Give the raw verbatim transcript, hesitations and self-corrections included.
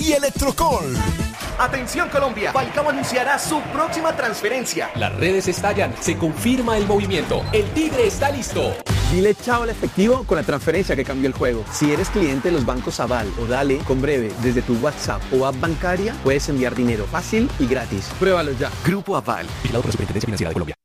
y Electrocol. Atención Colombia, Falcao anunciará su próxima transferencia. Las redes estallan, se confirma el movimiento. El Tigre está listo. Dile chao al efectivo con la transferencia que cambió el juego. Si eres cliente de los bancos Aval o Dale, con Breve, desde tu WhatsApp o app bancaria, puedes enviar dinero fácil y gratis. Pruébalo ya. Grupo Aval, vigilado por la Superintendencia Financiera de Colombia.